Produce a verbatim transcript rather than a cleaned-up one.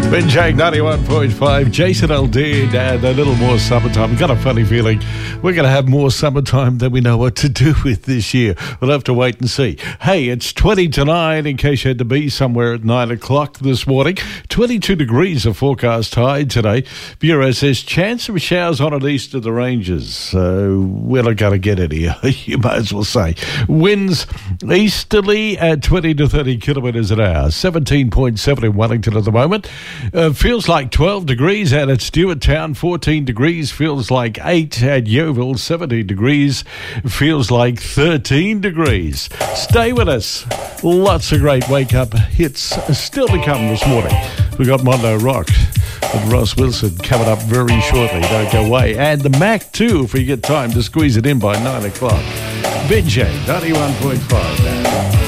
Ben Jake ninety-one point five, Jason Aldean, and a little more summertime. Got a funny feeling we're going to have more summertime than we know what to do with this year. We'll have to wait and see. Hey, it's twenty to nine in case you had to be somewhere at nine o'clock this morning. twenty-two degrees of forecast high today. Bureau says chance of showers on and east of the ranges. So we're not going to get any, you might as well say. Winds easterly at twenty to thirty kilometres an hour. seventeen point seven in Wellington at the moment. Uh, feels like twelve degrees out at Stewart Town, fourteen degrees, feels like eight at Yeovil, seventeen degrees, feels like thirteen degrees. Stay with us. Lots of great wake-up hits still to come this morning. We got Mondo Rock with Ross Wilson coming up very shortly. Don't go away. And the Mac too, if we get time to squeeze it in by nine o'clock. Ben J, ninety-one point five.